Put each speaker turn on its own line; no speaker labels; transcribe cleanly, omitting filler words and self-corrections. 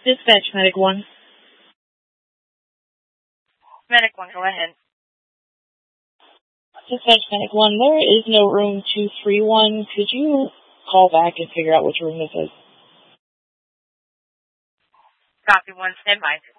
Dispatch Medic 1.
Medic 1, go ahead.
Dispatch Medic 1, there is no room 231. Could you call back and figure out which room this is?
Copy 1, stand by.